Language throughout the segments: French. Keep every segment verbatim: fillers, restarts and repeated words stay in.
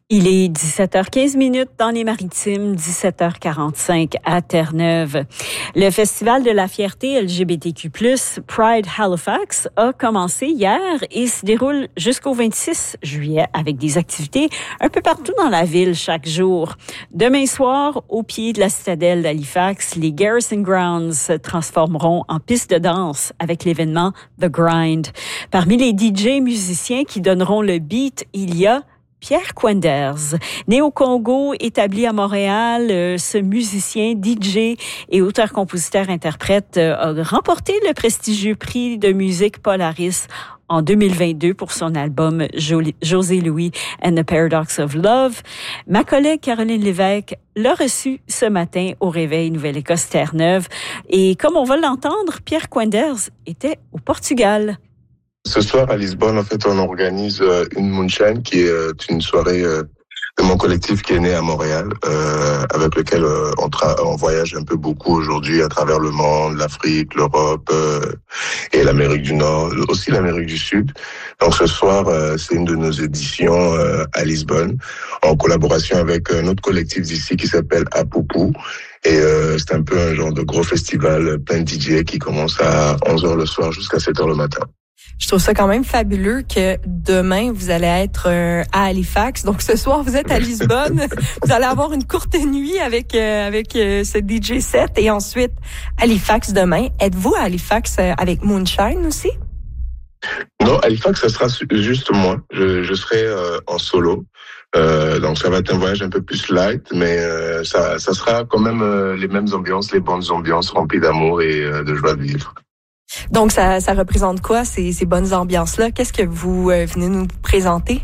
Il est dix-sept heures quinze minutes dans les Maritimes, dix-sept heures quarante-cinq à Terre-Neuve. Le Festival de la fierté L G B T Q plus, Pride Halifax, a commencé hier et se déroule jusqu'au vingt-six juillet avec des activités un peu partout dans la ville chaque jour. Demain soir, au pied de la citadelle d'Halifax, les Garrison Grounds se transformeront en piste de danse avec l'événement The Grind. Parmi les D J musiciens qui donneront le beat, il y a Pierre Quenders. Né au Congo, établi à Montréal, euh, ce musicien, D J et auteur-compositeur-interprète euh, a remporté le prestigieux prix de musique Polaris en deux mille vingt-deux pour son album jo- José Louis and the Paradox of Love. Ma collègue Caroline Lévesque l'a reçu ce matin au Réveil Nouvelle-Écosse Terre-Neuve. Et comme on va l'entendre, Pierre Quenders était au Portugal. Ce soir à Lisbonne, en fait, on organise euh, une Moonshine qui est euh, une soirée euh, de mon collectif qui est né à Montréal, euh, avec lequel euh, on, tra- on voyage un peu beaucoup aujourd'hui à travers le monde, l'Afrique, l'Europe euh, et l'Amérique du Nord, aussi l'Amérique du Sud. Donc ce soir, euh, c'est une de nos éditions euh, à Lisbonne, en collaboration avec un autre collectif d'ici qui s'appelle Apoupou. Et euh, c'est un peu un genre de gros festival, plein de D J qui commence à onze heures le soir jusqu'à sept heures le matin. Je trouve ça quand même fabuleux que demain, vous allez être euh, à Halifax. Donc, ce soir, vous êtes à Lisbonne. Vous allez avoir une courte nuit avec euh, avec euh, ce D J set et ensuite Halifax demain. Êtes-vous à Halifax euh, avec Moonshine aussi? Non, Halifax, ça sera juste moi. Je, je serai euh, en solo. Euh, donc, ça va être un voyage un peu plus light, mais euh, ça, ça sera quand même euh, les mêmes ambiances, les bonnes ambiances remplies d'amour et euh, de joie de vivre. Donc, ça, ça représente quoi, ces, ces bonnes ambiances-là? Qu'est-ce que vous euh, venez nous présenter?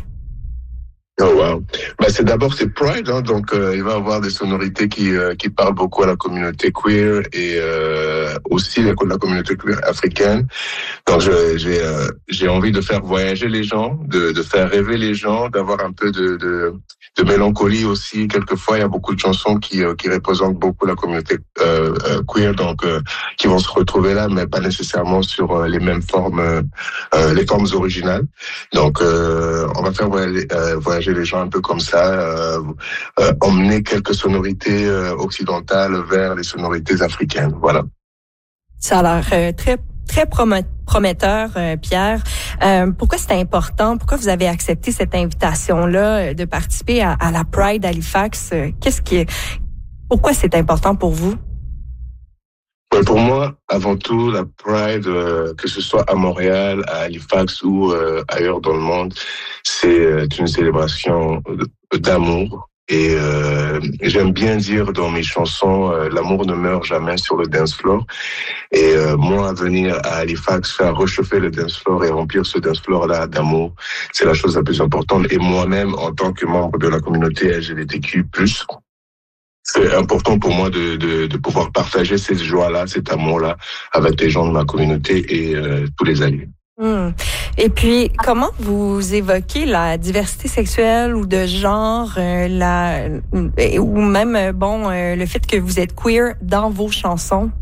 Oh wow. Ben, c'est d'abord c'est Pride, hein, donc euh, il va y avoir des sonorités qui euh, qui parlent beaucoup à la communauté queer et euh, aussi la, la communauté queer africaine. Donc je, j'ai euh, j'ai envie de faire voyager les gens, de de faire rêver les gens, d'avoir un peu de de, de mélancolie aussi. Quelquefois il y a beaucoup de chansons qui euh, qui représentent beaucoup la communauté euh, euh, queer, donc euh, qui vont se retrouver là, mais pas nécessairement sur euh, les mêmes formes, euh, les formes originales. Donc euh, on va faire voyager, euh, voyager les gens un peu comme ça, euh, euh, emmener quelques sonorités euh, occidentales vers les sonorités africaines. Voilà. Ça a l'air euh, très très prometteur, euh, Pierre. Euh, pourquoi c'est important? Pourquoi vous avez accepté cette invitation-là euh, de participer à, à la Pride Halifax? Euh, qu'est-ce qui, pourquoi c'est important pour vous? Ouais, pour moi, avant tout, la Pride, euh, que ce soit à Montréal, à Halifax ou euh, ailleurs dans le monde, c'est euh, une célébration d'amour. Et euh, j'aime bien dire dans mes chansons, euh, l'amour ne meurt jamais sur le dance floor. Et euh, moi, venir à Halifax, faire réchauffer le dance floor et remplir ce dance floor-là d'amour, c'est la chose la plus importante. Et moi-même, en tant que membre de la communauté L G B T Q plus, c'est important pour moi de, de, de pouvoir partager cette joie-là, cet amour-là avec les gens de ma communauté et euh, tous les alliés. Mmh. Et puis, comment vous évoquez la diversité sexuelle ou de genre, euh, la, ou même, bon, euh, le fait que vous êtes queer dans vos chansons?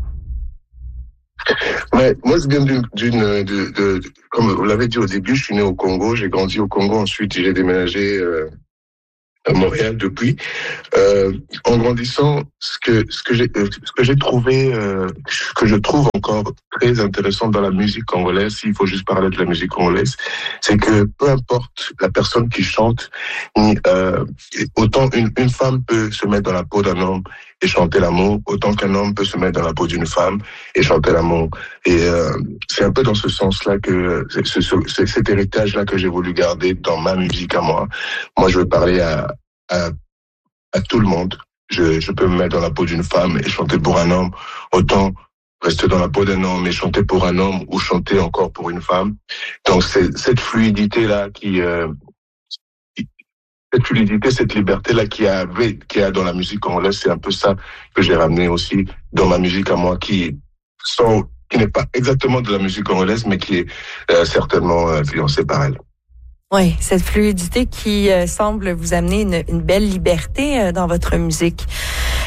Ouais, moi, je viens d'une, d'une de, de, de, comme vous l'avez dit au début, je suis né au Congo, j'ai grandi au Congo, ensuite j'ai déménagé euh, à Montréal depuis. Euh, en grandissant, ce que ce que j'ai ce que j'ai trouvé, euh, ce que je trouve encore très intéressant dans la musique congolaise, s'il faut juste parler de la musique congolaise, c'est que peu importe la personne qui chante, euh, autant une une femme peut se mettre dans la peau d'un homme et chanter l'amour, autant qu'un homme peut se mettre dans la peau d'une femme et chanter l'amour. Et euh, c'est un peu dans ce sens-là que c'est, c'est, c'est cet héritage-là que j'ai voulu garder dans ma musique à moi. Moi, je veux parler à à, à tout le monde. Je, je peux me mettre dans la peau d'une femme et chanter pour un homme, autant rester dans la peau d'un homme et chanter pour un homme ou chanter encore pour une femme. Donc c'est cette fluidité-là qui, euh, qui cette fluidité, cette liberté-là qui a qui a dans la musique congolaise, c'est un peu ça que j'ai ramené aussi dans ma musique à moi, qui sont qui n'est pas exactement de la musique congolaise, mais qui est euh, certainement influencée par elle. Oui, cette fluidité qui euh, semble vous amener une, une belle liberté euh, dans votre musique.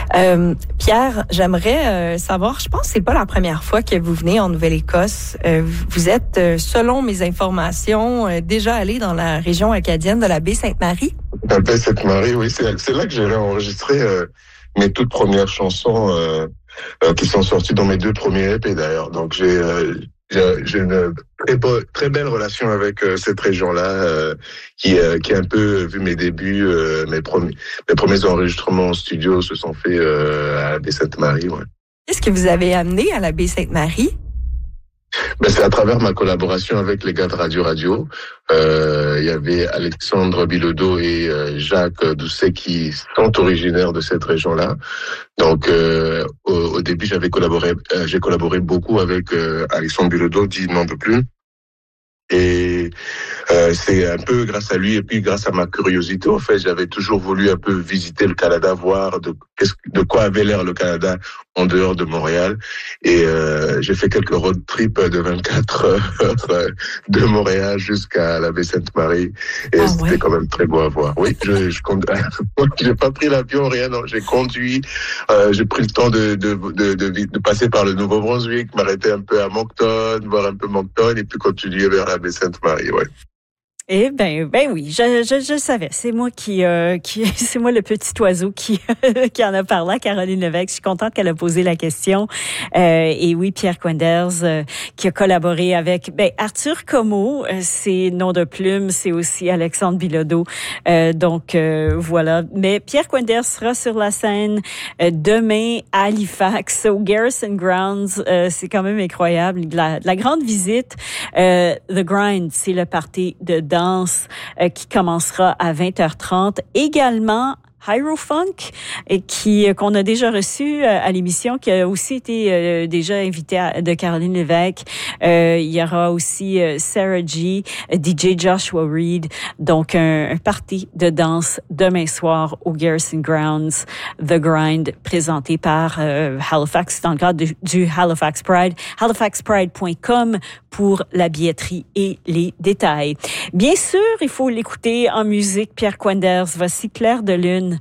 Euh, Pierre, j'aimerais euh, savoir, je pense que c'est pas la première fois que vous venez en Nouvelle-Écosse. Euh, vous êtes, euh, selon mes informations, euh, déjà allé dans la région acadienne de la baie Sainte-Marie. La baie Sainte-Marie, oui, c'est, c'est là que j'ai enregistré euh, mes toutes premières chansons euh, euh, qui sont sorties dans mes deux premiers E P d'ailleurs. Donc j'ai euh, j'ai, j'ai une très, beau, très belle relation avec euh, cette région-là euh, qui euh, qui a un peu vu mes débuts, euh, mes premiers mes premiers enregistrements en studio se sont faits euh, à la baie Sainte-Marie. Ouais. Qu'est-ce que vous avez amené à la baie Sainte-Marie? Ben, c'est à travers ma collaboration avec les gars de Radio Radio. Euh, il y avait Alexandre Bilodeau et euh, Jacques Doucet qui sont originaires de cette région-là. Donc, euh, au, au début, j'avais collaboré, euh, j'ai collaboré beaucoup avec euh, Alexandre Bilodeau, dit non de plus. Et euh, c'est un peu grâce à lui et puis grâce à ma curiosité, en fait, j'avais toujours voulu un peu visiter le Canada, voir de, de quoi avait l'air le Canada en dehors de Montréal. Et euh, j'ai fait quelques road trips de vingt-quatre heures de Montréal jusqu'à la baie Sainte-Marie. Et ah, c'était ouais. quand même très beau à voir. Oui, je, je j'ai pas pris l'avion, rien, non. J'ai conduit, euh, j'ai pris le temps de, de, de, de, de passer par le Nouveau-Brunswick, m'arrêter un peu à Moncton, voir un peu Moncton et puis continuer vers la baie Sainte-Marie, ouais. Eh ben, ben oui, je, je, je savais. C'est moi qui, euh, qui, c'est moi le petit oiseau qui, qui en a parlé à Caroline Lévesque. Je suis contente qu'elle a posé la question. Euh, et oui, Pierre Quenders, euh, qui a collaboré avec, ben, Arthur Como, euh, c'est nom de plume, c'est aussi Alexandre Bilodeau. Euh, donc, euh, voilà. Mais Pierre Quenders sera sur la scène euh, demain à Halifax, au Garrison Grounds. Euh, c'est quand même incroyable. La, la grande visite, euh, The Grind, c'est le party de danse euh, qui commencera à vingt heures trente. Également, Hyrofunk, et qui qu'on a déjà reçu euh, à l'émission, qui a aussi été euh, déjà invité à, de Caroline Lévesque. Euh, il y aura aussi euh, Sarah G, D J Joshua Reed. Donc, un, un party de danse demain soir au Garrison Grounds, The Grind, présenté par euh, Halifax dans le cadre du, du Halifax Pride. halifax pride point com pour la billetterie et les détails. Bien sûr, il faut l'écouter en musique. Pierre Quenders, voici Clair de lune.